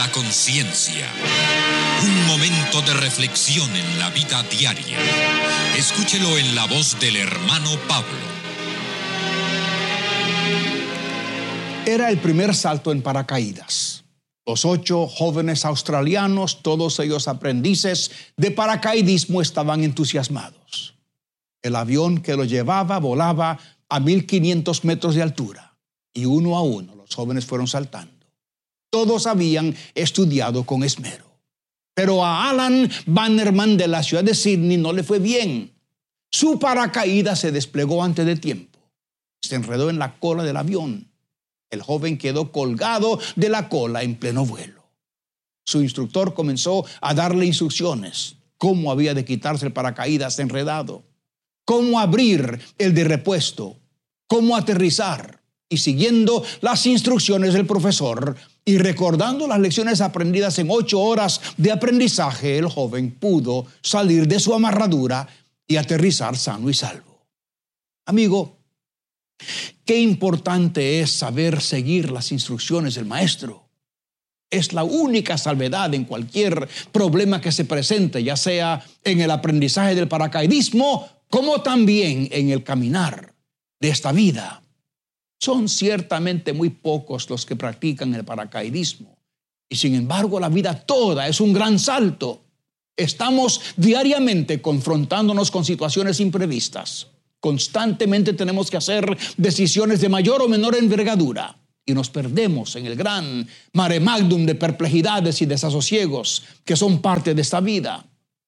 La conciencia. Un momento de reflexión en la vida diaria. Escúchelo en la voz del hermano Pablo. Era el primer salto en paracaídas. Los 8 jóvenes australianos, todos ellos aprendices de paracaidismo, estaban entusiasmados. El avión que los llevaba volaba a 1,500 metros de altura y uno a uno los jóvenes fueron saltando. Todos habían estudiado con esmero. Pero a Alan Bannerman de la ciudad de Sydney no le fue bien. Su paracaídas se desplegó antes de tiempo. Se enredó en la cola del avión. El joven quedó colgado de la cola en pleno vuelo. Su instructor comenzó a darle instrucciones. Cómo había de quitarse el paracaídas enredado. Cómo abrir el de repuesto. Cómo aterrizar. Y siguiendo las instrucciones del profesor y recordando las lecciones aprendidas en 8 horas de aprendizaje, el joven pudo salir de su amarradura y aterrizar sano y salvo. Amigo, qué importante es saber seguir las instrucciones del maestro. Es la única salvedad en cualquier problema que se presente, ya sea en el aprendizaje del paracaidismo, como también en el caminar de esta vida. Son ciertamente muy pocos los que practican el paracaidismo. Y sin embargo, la vida toda es un gran salto. Estamos diariamente confrontándonos con situaciones imprevistas. Constantemente tenemos que hacer decisiones de mayor o menor envergadura. Y nos perdemos en el gran mare magnum de perplejidades y desasosiegos que son parte de esta vida.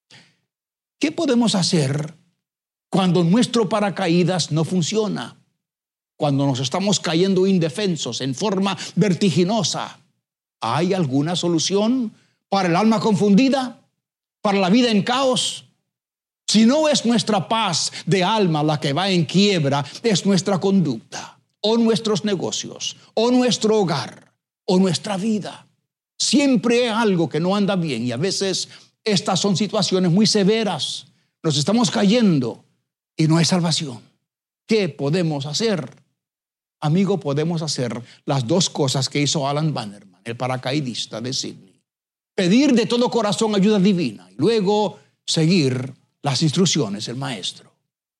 ¿Qué podemos hacer cuando nuestro paracaídas no funciona? Cuando nos estamos cayendo indefensos en forma vertiginosa, ¿hay alguna solución para el alma confundida? ¿Para la vida en caos? Si no es nuestra paz de alma la que va en quiebra, es nuestra conducta, o nuestros negocios, o nuestro hogar, o nuestra vida. Siempre hay algo que no anda bien y a veces estas son situaciones muy severas. Nos estamos cayendo y no hay salvación. ¿Qué podemos hacer? Amigo, podemos hacer las 2 cosas que hizo Alan Bannerman, el paracaidista de Sydney. Pedir de todo corazón ayuda divina y luego seguir las instrucciones del maestro.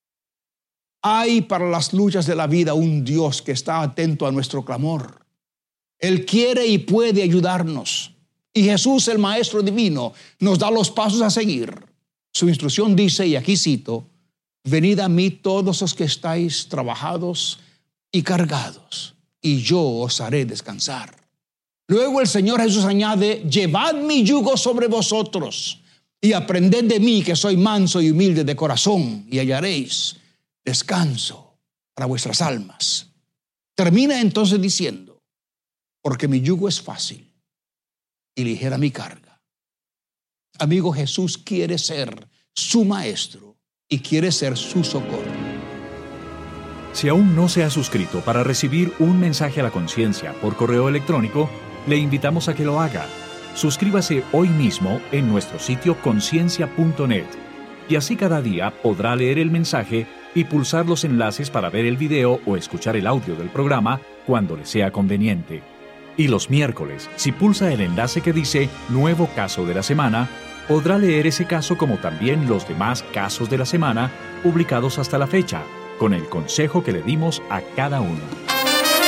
Hay para las luchas de la vida un Dios que está atento a nuestro clamor. Él quiere y puede ayudarnos. Y Jesús, el maestro divino, nos da los pasos a seguir. Su instrucción dice, y aquí cito, venid a mí todos los que estáis trabajados y cargados, y yo os haré descansar. Luego el Señor Jesús añade, llevad mi yugo sobre vosotros y aprended de mí, que soy manso y humilde de corazón, y hallaréis descanso para vuestras almas. Termina entonces diciendo, porque mi yugo es fácil y ligera mi carga. Amigo, Jesús quiere ser su maestro y quiere ser su socorro. Si aún no se ha suscrito para recibir un mensaje a la conciencia por correo electrónico, le invitamos a que lo haga. Suscríbase hoy mismo en nuestro sitio conciencia.net y así cada día podrá leer el mensaje y pulsar los enlaces para ver el video o escuchar el audio del programa cuando le sea conveniente. Y los miércoles, si pulsa el enlace que dice Nuevo Caso de la Semana, podrá leer ese caso como también los demás casos de la semana publicados hasta la fecha, con el consejo que le dimos a cada uno.